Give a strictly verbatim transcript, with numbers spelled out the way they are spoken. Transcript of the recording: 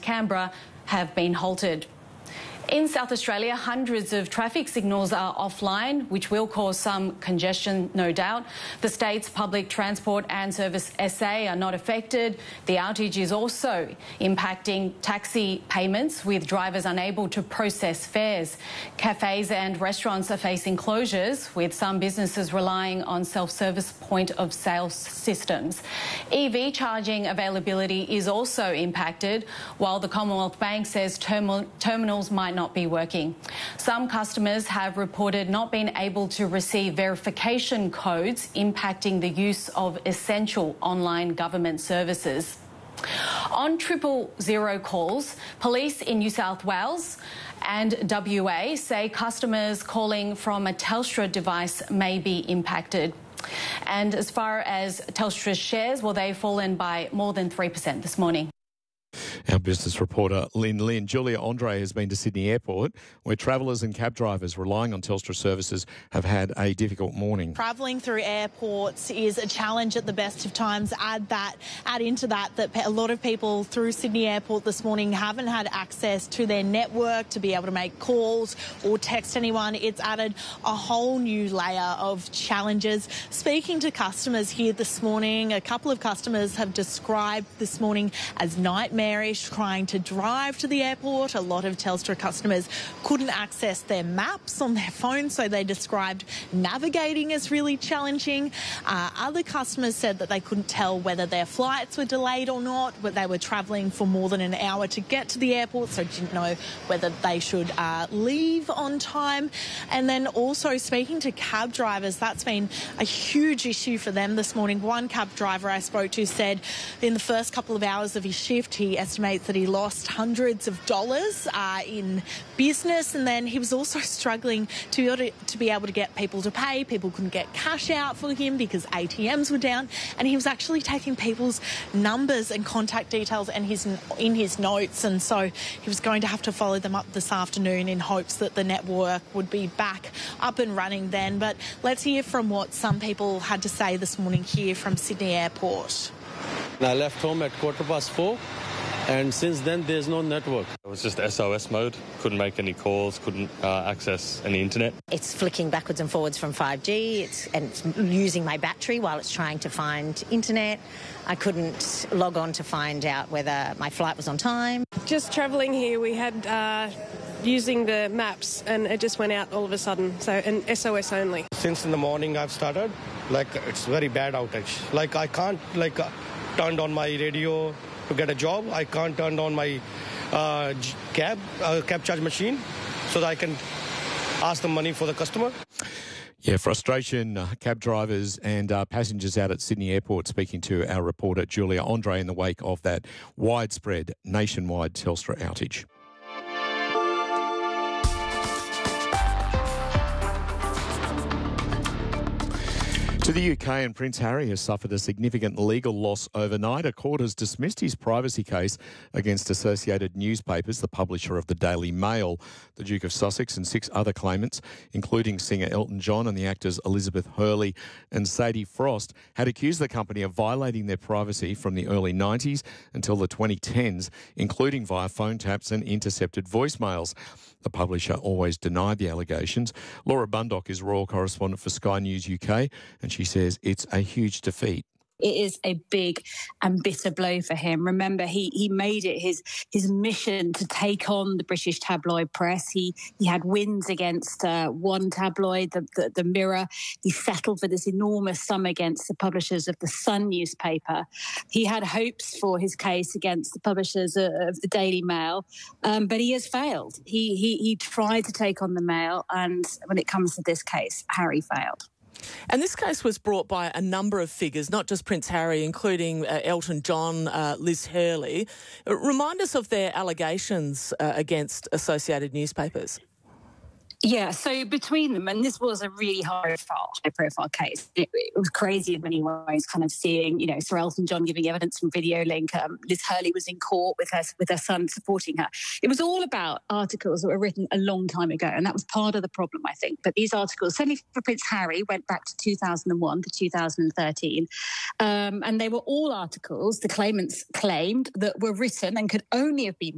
Canberra have been halted. In South Australia, hundreds of traffic signals are offline, which will cause some congestion, no doubt. The state's public transport and service S A are not affected. The outage is also impacting taxi payments, with drivers unable to process fares. Cafes and restaurants are facing closures, with some businesses relying on self-service point-of-sale systems. E V charging availability is also impacted, while the Commonwealth Bank says term terminals might not not be working. Some customers have reported not being able to receive verification codes, impacting the use of essential online government services. On triple zero calls, police in New South Wales and W A say customers calling from a Telstra device may be impacted. And as far as Telstra's shares, well, they've fallen by more than three percent this morning. Our business reporter, Lynn Lynn. Julia Andre has been to Sydney Airport, where travellers and cab drivers relying on Telstra services have had a difficult morning. Travelling through airports is a challenge at the best of times. Add that, add into that that a lot of people through Sydney Airport this morning haven't had access to their network to be able to make calls or text anyone. It's added a whole new layer of challenges. Speaking to customers here this morning, a couple of customers have described this morning as nightmarish, trying to drive to the airport. A lot of Telstra customers couldn't access their maps on their phone, so they described navigating as really challenging. Uh, other customers said that they couldn't tell whether their flights were delayed or not, but they were travelling for more than an hour to get to the airport, so didn't know whether they should uh, leave on time. And then also speaking to cab drivers, that's been a huge issue for them this morning. One cab driver I spoke to said in the first couple of hours of his shift, he estimates that he lost hundreds of dollars uh, in business, and then he was also struggling to be, able to, to be able to get people to pay. People couldn't get cash out for him because A T Ms were down, and he was actually taking people's numbers and contact details and his in his notes, and so he was going to have to follow them up this afternoon in hopes that the network would be back up and running then. But let's hear from what some people had to say this morning here from Sydney Airport. I left home at quarter past four. And since then, there's no network. It was just S O S mode. Couldn't make any calls, couldn't uh, access any internet. It's flicking backwards and forwards from five G, it's, and it's using my battery while it's trying to find internet. I couldn't log on to find out whether my flight was on time. Just travelling here, we had uh, using the maps, and it just went out all of a sudden, so an S O S only. Since in the morning I've started, like, it's very bad outage. Like, I can't, like, uh, turn on my radio to get a job. I can't turn on my uh, cab uh, cab charge machine so that I can ask them money for the customer. Yeah, frustration, uh, cab drivers and uh, passengers out at Sydney Airport, speaking to our reporter Julia Andre in the wake of that widespread nationwide Telstra outage. To the U K, and Prince Harry has suffered a significant legal loss overnight. A court has dismissed his privacy case against Associated Newspapers, the publisher of the Daily Mail. The Duke of Sussex and six other claimants, including singer Elton John and the actors Elizabeth Hurley and Sadie Frost, had accused the company of violating their privacy from the early nineties until the twenty tens, including via phone taps and intercepted voicemails. The publisher always denied the allegations. Laura Bundock is royal correspondent for Sky News U K, and she says it's a huge defeat. It is a big and bitter blow for him. Remember, he he made it his his mission to take on the British tabloid press. He he had wins against uh, one tabloid, the, the the Mirror. He settled for this enormous sum against the publishers of the Sun newspaper. He had hopes for his case against the publishers of, of the Daily Mail, um, but he has failed. He he he tried to take on the Mail, and when it comes to this case, Harry failed. And this case was brought by a number of figures, not just Prince Harry, including uh, Elton John, uh, Liz Hurley. Remind us of their allegations uh, against Associated Newspapers. Yeah, so between them, and this was a really high-profile, high-profile case. It, it was crazy in many ways, kind of seeing, you know, Sir Elton John giving evidence from Videolink. Um, Liz Hurley was in court with her with her son supporting her. It was all about articles that were written a long time ago, and that was part of the problem, I think. But these articles, certainly for Prince Harry, went back to two thousand one to two thousand thirteen, um, and they were all articles the claimants claimed that were written and could only have been